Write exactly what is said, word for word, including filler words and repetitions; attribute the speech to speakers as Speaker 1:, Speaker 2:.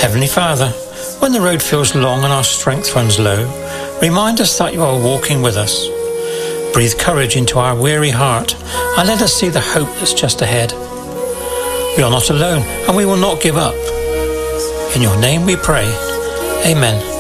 Speaker 1: Heavenly Father, when the road feels long and our strength runs low, remind us that you are walking with us. Breathe courage into our weary heart and let us see the hope that's just ahead. We are not alone and we will not give up. In your name we pray. Amen.